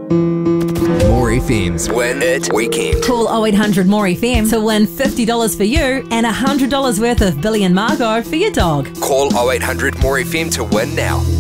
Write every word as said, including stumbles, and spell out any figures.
More F M's Win It Weekend. Call oh eight hundred more F M to win fifty dollars for you and one hundred dollars worth of Billy and Margot for your dog. Call oh eight hundred more F M to win now.